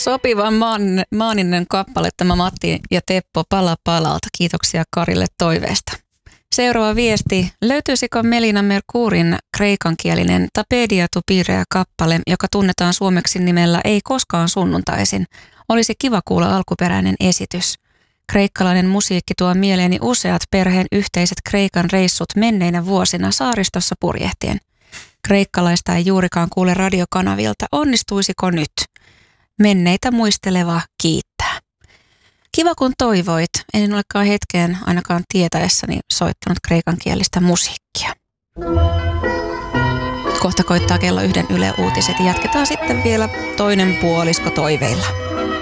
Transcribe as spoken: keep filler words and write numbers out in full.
sopiva maan, maaninen kappale tämä Matti ja Teppo Pala palalta. Kiitoksia Karille toiveesta. Seuraava viesti. Löytyisikö Melina Mercourin kreikankielinen Tapedia tu Pirea kappale, joka tunnetaan suomeksi nimellä Ei koskaan sunnuntaisin? Olisi kiva kuulla alkuperäinen esitys. Kreikkalainen musiikki tuo mieleeni useat perheen yhteiset Kreikan reissut menneinä vuosina saaristossa purjehtien. Kreikkalaista ei juurikaan kuule radiokanavilta. Onnistuisiko nyt? Menneitä muisteleva kiittää. Kiva kun toivoit. En olekaan hetkeen ainakaan tietäessäni soittanut kreikankielistä musiikkia. Kohta koittaa kello yhden Yle Uutiset ja jatketaan sitten vielä toinen puolisko toiveilla.